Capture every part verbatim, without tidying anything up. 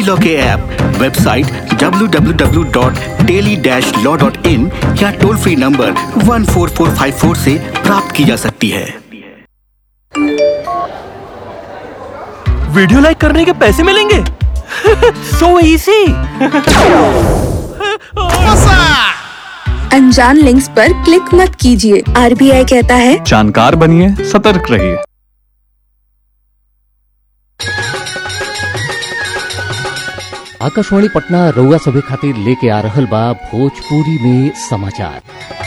Tele law के app, website W W W dot tele dash law dot in या toll free number one four four five four से प्राप्त की जा सकती है। वीडियो लाइक करने के पैसे मिलेंगे? So easy. अनजान लिंक्स पर क्लिक मत कीजिए। आरबीआई कहता है जानकार बनिए, सतर्क रहिए। आकाशवाणी पटना रउआ सभे खातिर लेके आ रहल बा भोजपुरी में समाचार।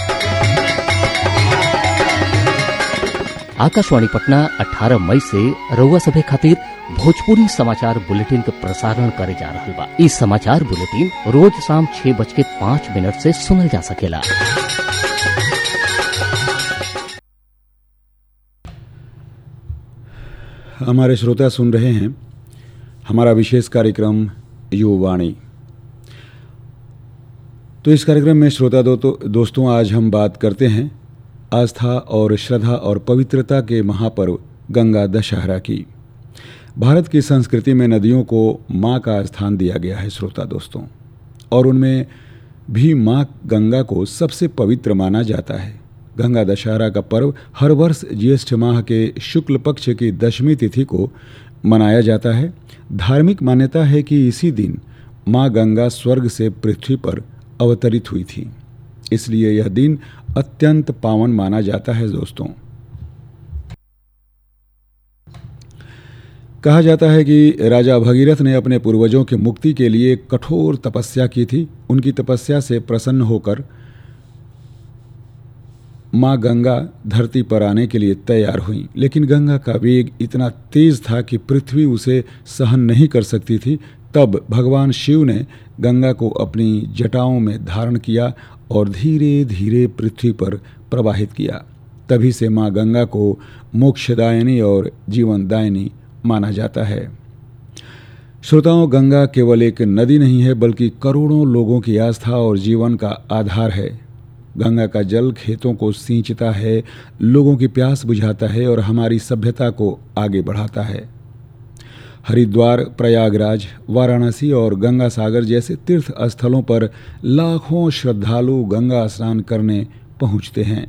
आकाशवाणी पटना अठारह मई से रउआ सभे खातिर भोजपुरी समाचार बुलेटिन के प्रसारण करे जा रहल बा। इस समाचार बुलेटिन रोज शाम छह बज के पाँच मिनट से सुनल जा सकेला। हमारे श्रोता सुन रहे हैं हमारा विशेष कार्यक्रम युवावाणी। तो इस कार्यक्रम में श्रोता दो तो दोस्तों आज हम बात करते हैं आस्था और श्रद्धा और पवित्रता के महापर्व गंगा दशहरा की। भारत की संस्कृति में नदियों को माँ का स्थान दिया गया है श्रोता दोस्तों, और उनमें भी माँ गंगा को सबसे पवित्र माना जाता है। गंगा दशहरा का पर्व हर वर्ष ज्येष्ठ माह के शुक्ल पक्ष की दशमी तिथि को मनाया जाता है। धार्मिक मान्यता है कि इसी दिन माँ गंगा स्वर्ग से पृथ्वी पर अवतरित हुई थी, इसलिए यह दिन अत्यंत पावन माना जाता है दोस्तों। कहा जाता है कि राजा भगीरथ ने अपने पूर्वजों की मुक्ति के लिए कठोर तपस्या की थी। उनकी तपस्या से प्रसन्न होकर माँ गंगा धरती पर आने के लिए तैयार हुई, लेकिन गंगा का वेग इतना तेज था कि पृथ्वी उसे सहन नहीं कर सकती थी। तब भगवान शिव ने गंगा को अपनी जटाओं में धारण किया और धीरे धीरे पृथ्वी पर प्रवाहित किया। तभी से माँ गंगा को मोक्षदायिनी और जीवनदायिनी माना जाता है। श्रोताओं, गंगा केवल एक नदी नहीं है बल्कि करोड़ों लोगों की आस्था और जीवन का आधार है। गंगा का जल खेतों को सींचता है, लोगों की प्यास बुझाता है और हमारी सभ्यता को आगे बढ़ाता है। हरिद्वार, प्रयागराज, वाराणसी और गंगा सागर जैसे तीर्थ स्थलों पर लाखों श्रद्धालु गंगा स्नान करने पहुंचते हैं।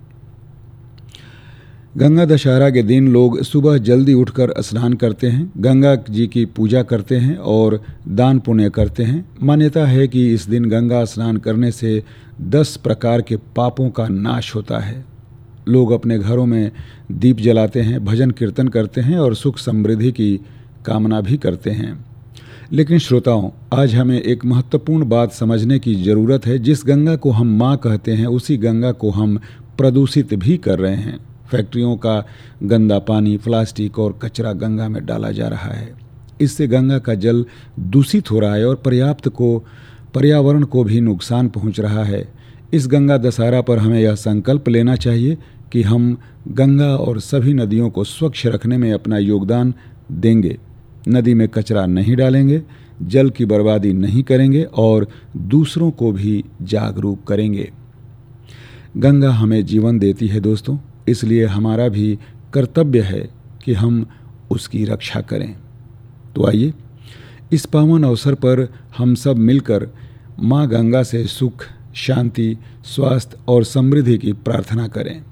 गंगा दशहरा के दिन लोग सुबह जल्दी उठकर स्नान करते हैं, गंगा जी की पूजा करते हैं और दान पुण्य करते हैं। मान्यता है कि इस दिन गंगा स्नान करने से दस प्रकार के पापों का नाश होता है। लोग अपने घरों में दीप जलाते हैं, भजन कीर्तन करते हैं और सुख समृद्धि की कामना भी करते हैं। लेकिन श्रोताओं, आज हमें एक महत्वपूर्ण बात समझने की ज़रूरत है। जिस गंगा को हम माँ कहते हैं, उसी गंगा को हम प्रदूषित भी कर रहे हैं। फैक्ट्रियों का गंदा पानी, प्लास्टिक और कचरा गंगा में डाला जा रहा है। इससे गंगा का जल दूषित हो रहा है और पर्याप्त को पर्यावरण को भी नुकसान पहुंच रहा है। इस गंगा दशहरा पर हमें यह संकल्प लेना चाहिए कि हम गंगा और सभी नदियों को स्वच्छ रखने में अपना योगदान देंगे। नदी में कचरा नहीं डालेंगे, जल की बर्बादी नहीं करेंगे और दूसरों को भी जागरूक करेंगे। गंगा हमें जीवन देती है दोस्तों, इसलिए हमारा भी कर्तव्य है कि हम उसकी रक्षा करें। तो आइए इस पावन अवसर पर हम सब मिलकर माँ गंगा से सुख, शांति, स्वास्थ्य और समृद्धि की प्रार्थना करें।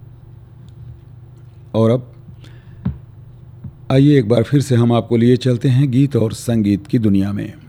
और अब आइए एक बार फिर से हम आपको लिए चलते हैं गीत और संगीत की दुनिया में।